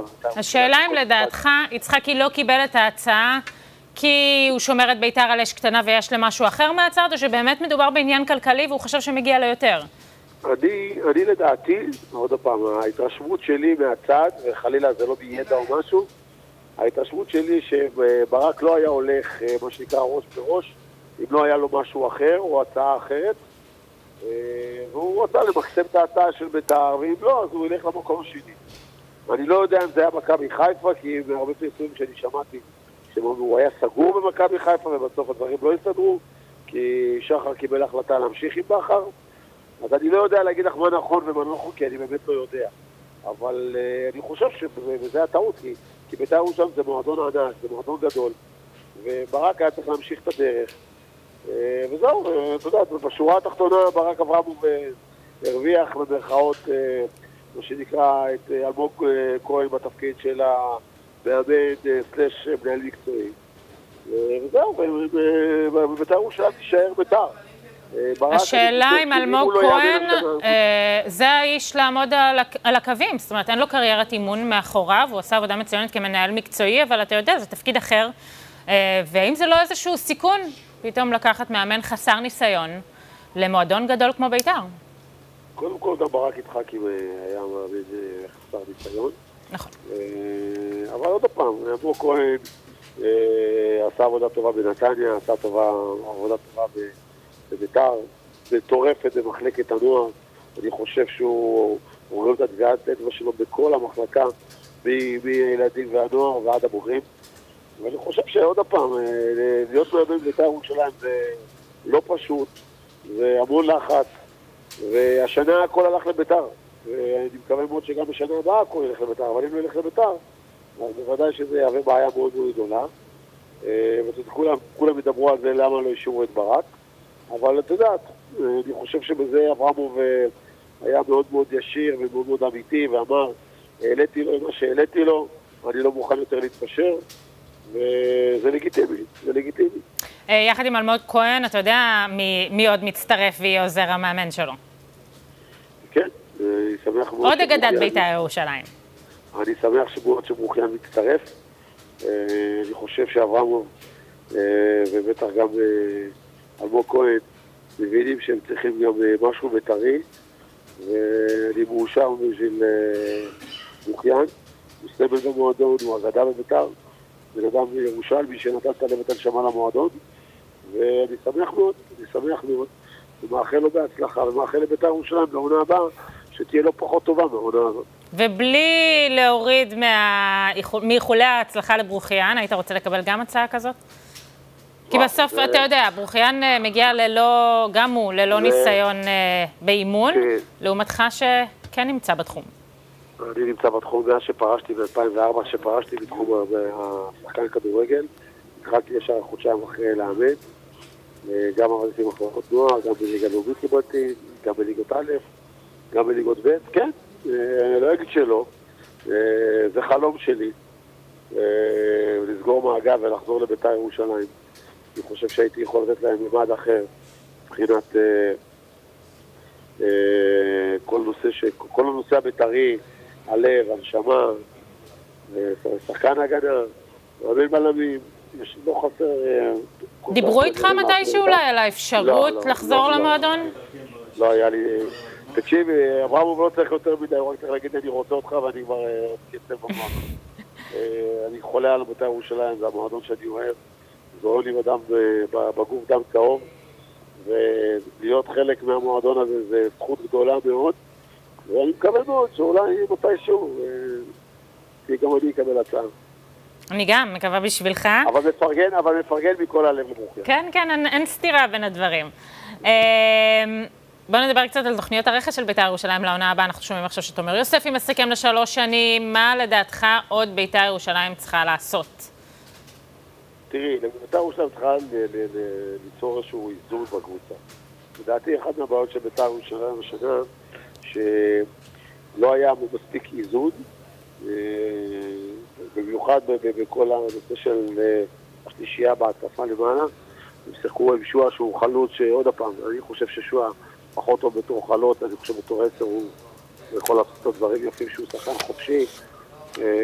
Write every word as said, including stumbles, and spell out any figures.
השאלה אם לדעתך יצחקי לא קיבל את ההצעה כי הוא שומר את ביתר על אש קטנה ויש למשהו אחר מהצד, או שבאמת מדובר בעניין כלכלי והוא חושב שמגיע לו יותר? אני, אני לדעתי, עוד פעם, ההתרשמות שלי מהצד, וחלילה זה לא בידע או משהו, ההתרשמות שלי שברק לא היה הולך, מה שנקרא, ראש בראש, אם לא היה לו משהו אחר או הצעה אחרת, והוא רצה למקסם את ההצעה של ביתר, ואם לא, אז הוא ילך למקום השני. אני לא יודע אם זה היה מכבי חיפה, כי מהרבה פרסומים שאני שמעתי, שהוא היה סגור במכבי חיפה, ובסוף הדברים לא הסתדרו, כי שחר קיבל החלטה להמשיך עם בכר. אז אני לא יודע להגיד לך מה נכון ומה נכון, כי אני באמת לא יודע. אבל uh, אני חושב שזה הטעות, כי, כי ביתר ירושלים זה מועדון ענק, זה מועדון גדול, וברק היה צריך להמשיך את הדרך. Uh, וזהו, uh, אתה יודע, בשורה התחתונה ברק אברמוב הרוויח במרכאות, uh, מה שנקרא, את uh, אלמוג uh, כהן בתפקיד של המאמן uh, סלש מנהל מקצועי. Uh, וזהו, וביתר ירושלים תישאר ביתר. השאלה אם אלמוג כהן זה האיש לעמוד על הקווים, זאת אומרת אין לו קריירת אימון מאחוריו, הוא עושה עבודה מצוינת כמנהל מקצועי, אבל אתה יודע, זה תפקיד אחר, והאם זה לא איזשהו סיכון פתאום לקחת מאמן חסר ניסיון למועדון גדול כמו ביתר? קודם כל גם ברק יצחקי היה מאמן חסר ניסיון. נכון. אבל עוד פעם, אלמוג כהן עשה עבודה טובה בנתניה, עשה עבודה טובה ב... בביתר, מטורפת במחלקת הנוער. אני חושב שהוא רואה את טביעת האצבע שלו בכל המחלקה, מילדים והנוער ועד הבוגרים. ואני חושב שעוד הפעם, להיות מאמן ביתר ירושלים זה לא פשוט, זה המון לחץ, והשנה הכל הלך לביתר. ואני מקווה מאוד שגם בשנה הבאה הכל ילך לביתר, אבל אם לא ילך לביתר, אז בוודאי שזה יהווה בעיה מאוד מאוד גדולה. וכולם ידברו על זה למה לא אישרו את ברק. אבל את יודעת, אני חושב שבזה אברמוב היה מאוד מאוד ישיר ומאוד מאוד אמיתי, ואמר, העליתי לו מה שהעליתי לו, אני לא מוכן יותר להתפשר, וזה לגיטימי, זה לגיטימי. יחד עם אלמוג כהן, אתה יודע מי, מי עוד מצטרף והיא עוזר המאמן שלו? כן, אני שמח מאוד... עוד אגדת ביתר ירושלים. אני שמח שמאוד שברוכיאן מצטרף. אני חושב שאברמוב, ובטח גם... אלמוג כהן, מבינים שהם צריכים גם משהו בית"רי, ואני מאושר בשביל ברוכיאן. הוא סמל במועדון, הוא אגדה בבית"ר, בן אדם ירושלמי שנתן את הלב את הנשמה למועדון, ואני שמח מאוד, אני שמח מאוד, ומאחל לו בהצלחה, ומאחל לבית"ר ירושלים בעונה הבאה, שתהיה לו פחות טובה מהעונה הזאת. ובלי להוריד מאיחולי ההצלחה לברוכיאן, היית רוצה לקבל גם הצעה כזאת? כי בסוף, אתה יודע, ברוכיאן מגיע ללא, גם הוא, ללא ניסיון באימון, לעומתך שכן נמצא בתחום. אני נמצא בתחום מאז שפרשתי ב-אלפיים וארבע, שפרשתי בתחום השחקן כדורגל. התחלתי ישר חודשיים אחרי לאמן, גם עבדתי במחלקות נוער, גם בליגה לאומית קיבלתי, גם בליגות א', גם בליגות ב', כן, אני לא אגיד שלא. זה חלום שלי, לסגור מעגל ולחזור לביתר ירושלים. אני חושב שהייתי יכול לתת להם ממד אחר, מבחינת אה, אה, כל נושא, ש... כל הנושא הבית"רי, הלב, הנשמה, אה, שחקן הגנה, רבים בלמים, יש לא חסר... אה, דיברו איתך מתישהו אולי על האפשרות לא, לא, לחזור לא, למועדון? לא, לא היה לי... תקשיב, אברמוב לא צריך יותר מדי, הוא רק צריך להגיד אני רוצה אותך ואני כבר קצב במועדון. אני חולה על בית"ר ירושלים, זה המועדון שאני אוהב. זורם לי אדם בגוף דם צהוב, ולהיות חלק מהמועדון הזה זה זכות גדולה מאוד, ואני מקווה מאוד שאולי מתישהו, כי גם אני אקבל הצעה. אני גם מקווה בשבילך. אבל מפרגן, אבל מפרגן מכל הלב לברוכיאן. כן, כן, אין, אין סתירה בין הדברים. בואו נדבר קצת על תוכניות הרכש של בית"ר ירושלים לעונה הבאה. אנחנו שומעים עכשיו שתומר יוספי מסכם לשלוש שנים. מה לדעתך עוד בית"ר ירושלים צריכה לעשות? תראי, בית"ר ירושלים צריכה ליצור איזשהו איזון בקבוצה. לדעתי, אחת מהבעיות של בית"ר ירושלים השנה, שלא היה מספיק איזון, במיוחד בכל הנושא של השלישייה בהתקפה למעלה. הם שיחקו עם שועה שהוא חלוץ שעוד הפעם, אני חושב ששועה פחות טוב בתור חלוץ, אני חושב בתור עשר הוא יכול לעשות את הדברים יפים שהוא שחקן חופשי.